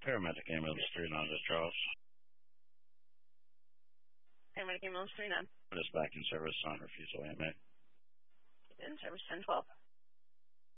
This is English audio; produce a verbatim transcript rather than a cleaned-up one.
Paramedic ambulance three nine to Charles. Paramedic ambulance three nine. It is back in service on refusal, A M A. In service ten twelve.